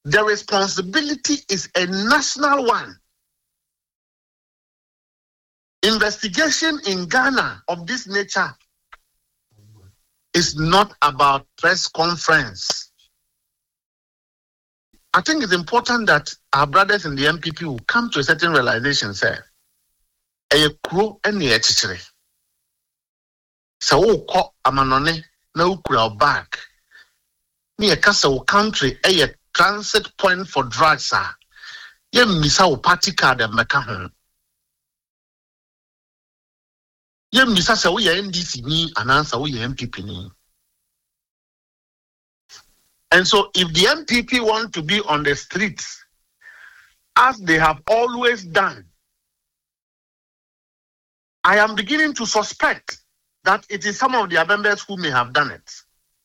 the responsibility is a national one. Investigation in Ghana of this nature is not about press conference. I think it's important that our brothers in the MPP will come to a certain realization, say, a crew and the etchere. So, call Amanone, no crowd back. Near Castle country, a transit point for drugs, sir. You miss our party card and Macahon. You miss us away NDC and answer we MPP. And so, if the MPP want to be on the streets, as they have always done, I am beginning to suspect that it is some of their members who may have done it.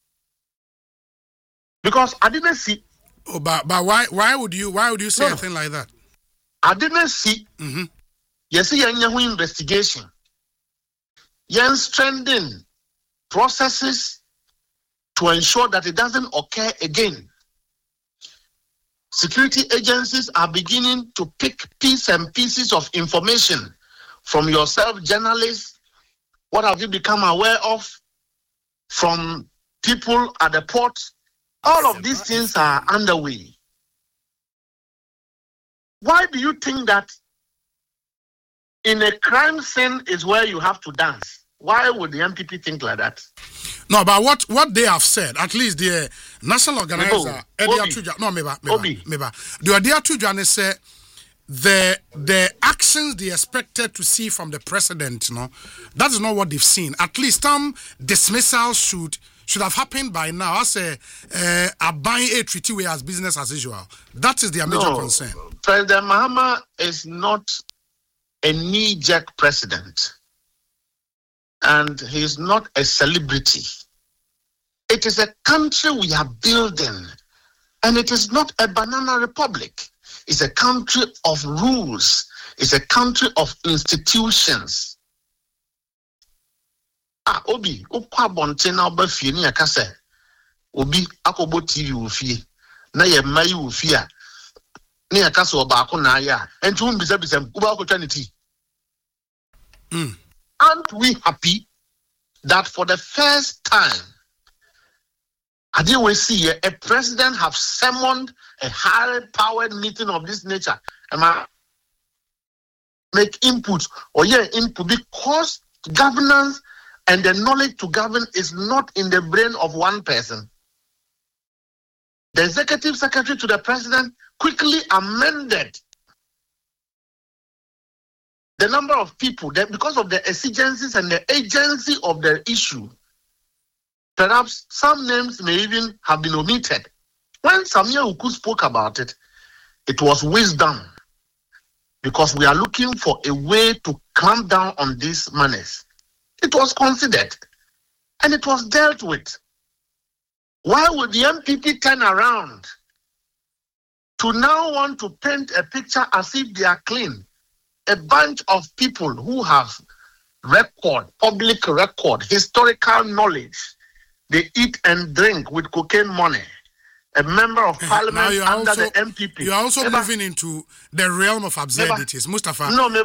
Because I didn't see. Oh, but why would you say a thing like that? I didn't see. Yes, you investigation. You're strengthening processes to ensure that it doesn't occur again. Security agencies are beginning to pick pieces and pieces of information from yourself, journalists. What have you become aware of from people at the port? All of these things are underway. Why do you think that in a crime scene is where you have to dance? Why would the MPP think like that? No, but what they have said, at least the national organizer, the idea to say the actions they expected to see from the president, that is not what they've seen. At least some dismissal should have happened by now. I say buying a treaty way as business as usual. That is their major concern. President Mahama is not a knee-jerk president. And he is not a celebrity. It is a country we are building. And it is not a banana republic. It's a country of rules. It's a country of institutions. Obi, ukwa bonte na oba fie ni akase. Obi akobo TV ufie. Na ye mai ufie. Ni akase oba ako na aya. Enti umbisa uba akotwa ni ti. Aren't we happy that for the first time, I didn't we see a president have summoned a high-powered meeting of this nature? Am I make input or input because governance and the knowledge to govern is not in the brain of one person. The executive secretary to the president quickly amended the number of people that because of the exigencies and the agency of the issue, perhaps some names may even have been omitted. When Samuel Uku spoke about it, it was wisdom because we are looking for a way to clamp down on these manners. It was considered and it was dealt with. Why would the MPP turn around to now want to paint a picture as if they are clean? A bunch of people who have public record, historical knowledge, they eat and drink with cocaine money. A member of parliament under the MPP. You are also moving into the realm of absurdities. Mustafa.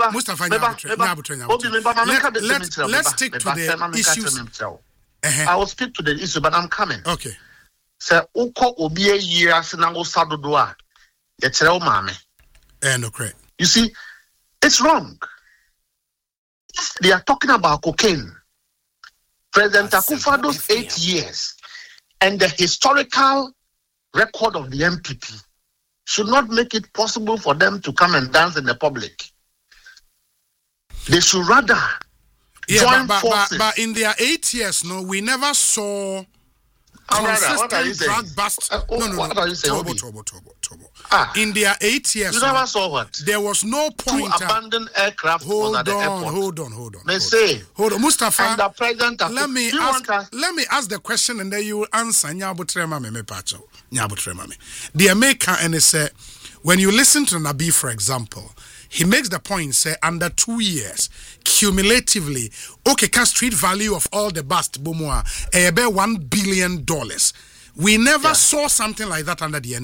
Let's stick to the issues. I will speak to the issue, but I'm coming. Okay. Sir, uko obiye year sinango sadodoa. Yetero mame. No correct. You see, it's wrong. They are talking about cocaine. President Akufo-Addo's 8 years and the historical record of the MPP should not make it possible for them to come and dance in the public. They should rather join forces. But in their 8 years, we never saw consistent drug bust. What are you saying? Tobo. In their 8 years, you never saw what? There was no point. Two abandoned aircraft at the airport. Hold on. Hold on, Mustafa. And the president. Let me ask the question, and then you will answer. The American and say, when you listen to Nabi, for example, he makes the point, say, under 2 years, cumulatively, street value of all the bust, about $1 billion. We never saw something like that under the